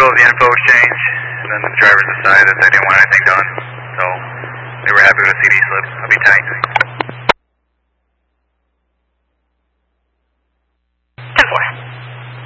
middle of the info exchange, and then the drivers decided that they didn't want anything done. So they were happy with a CD slip. I'll be tight.